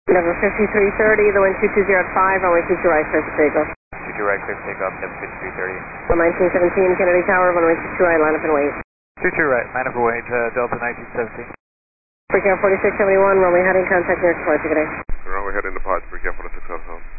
Level 5330, the wind 2205, runway 22 right, clear for takeoff. 22 right, clear for takeoff, level 5330. 1917 Kennedy Tower, runway 22 right, line up and wait. 22 right, line up and wait, Delta 1917. Freakout 4671, runway heading, contact nearest departure, good day. Runway heading departure, Freakout 4670.